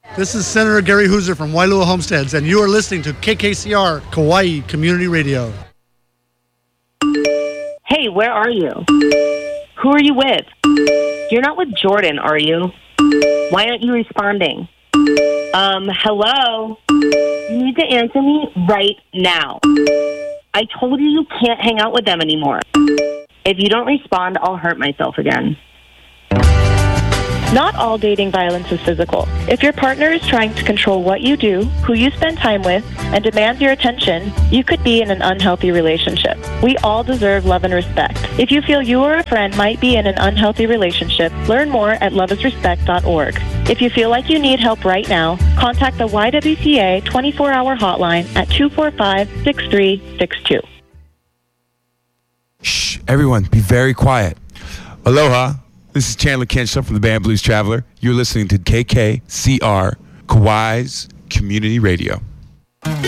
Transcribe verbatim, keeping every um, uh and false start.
This is Senator Gary Hooser from Wailua Homesteads, and you are listening to K K C R Kauai Community Radio. Hey, where are you? Who are you with? You're not with Jordan, are you? Why aren't you responding? Um, hello? You need to answer me right now. I told you you can't hang out with them anymore. If you don't respond, I'll hurt myself again. Not all dating violence is physical. If your partner is trying to control what you do, who you spend time with, and demands your attention, you could be in an unhealthy relationship. We all deserve love and respect. If you feel you or a friend might be in an unhealthy relationship, learn more at love is respect dot org. If you feel like you need help right now, contact the Y W C A twenty-four hour hotline at two four five, six three six two. Shh, everyone, be very quiet. Aloha. This is Chandler Kenshaw from the band Blues Traveler. You're listening to K K C R, Kauai's Community Radio.